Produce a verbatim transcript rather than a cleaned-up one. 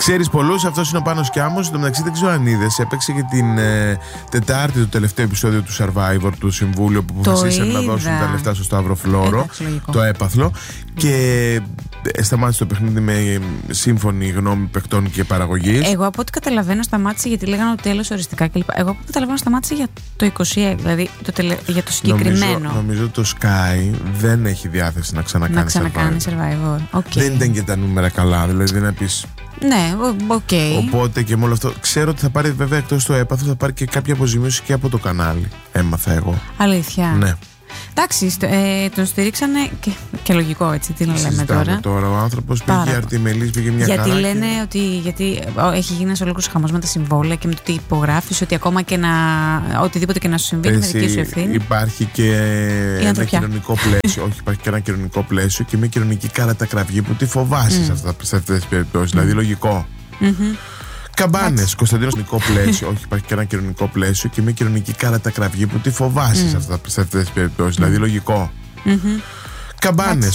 Ξέρεις πολλούς, αυτός είναι ο Πάνος Κιάμος. Εν τω μεταξύ δεν ξέρω αν είδες, έπαιξε και την ε, Τετάρτη το τελευταίο επεισόδιο του Survivor, του Συμβούλου, που αποφασίσαν να δώσουν τα λεφτά στο Σταύρο Φλόρο, το έπαθλο. Και σταμάτησε το παιχνίδι με σύμφωνη γνώμη παιχτών και παραγωγής. Εγώ από ό,τι καταλαβαίνω σταμάτησε γιατί λέγανε ότι τέλος οριστικά κλπ. Εγώ από ό,τι καταλαβαίνω σταμάτησε για το είκοσι έξι, δηλαδή το τελε... για το συγκεκριμένο. Νομίζω, νομίζω το Sky δεν έχει διάθεση να ξανακάνει, να ξανακάνει Survivor. Survivor. Okay. Δεν ήταν και τα νούμερα καλά, δηλαδή να πεις. Ναι, οκ. Okay. Οπότε και με όλο αυτό. Ξέρω ότι θα πάρει, βέβαια, εκτός το έπαθλο, θα πάρει και κάποια αποζημίωση και από το κανάλι. Έμαθα εγώ. Αλήθεια. Ναι. Εντάξει, ε, τον στηρίξανε και, και λογικό, έτσι. Τι να λέμε τώρα. τώρα. Ο άνθρωπος πήγε αρτιμελής, πήγε μια γιατί χαρά. Λένε και... ότι γιατί έχει γίνει ένας ολόκληρος χαμός με τα συμβόλαια και με το τι υπογράφεις, ότι ακόμα και να. Οτιδήποτε και να σου συμβεί, είναι δική σου ευθύνη. Υπάρχει και ένα κοινωνικό πλαίσιο. Όχι, υπάρχει και ένα κοινωνικό πλαίσιο και μια κοινωνική καρατακραυγή που τη φοβάσαι mm. σε, σε αυτές τις περιπτώσεις. Mm. Δηλαδή, λογικό. Mm-hmm. Καμπάνες, Κωνσταντίνος, κοινωνικό πλαίσιο. Όχι, υπάρχει και ένα κοινωνικό πλαίσιο και μια κοινωνική καρατακραυγή που τη φοβάσαι mm. σε αυτές τις περιπτώσεις. Mm. Δηλαδή, λογικό. Mm-hmm. Καμπάνες.